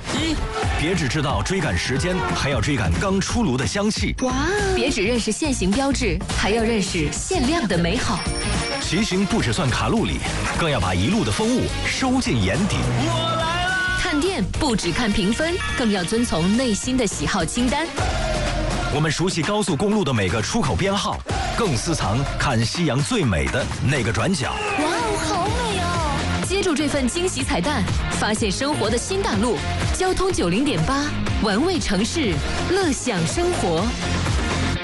1，别只知道追赶时间，还要追赶刚出炉的香气。 哇！别只认识限行标志，还要认识限量的美好。 骑行不只算卡路里，更要把一路的风物收进眼底。 我来了！ 看店不只看评分，更要遵从内心的喜好清单。 我们熟悉高速公路的每个出口编号，更私藏看夕阳最美的那个转角。 哇哦，好美哦！接住这份惊喜彩蛋，发现生活的新大陆。交通90.8，玩味城市，乐享生活。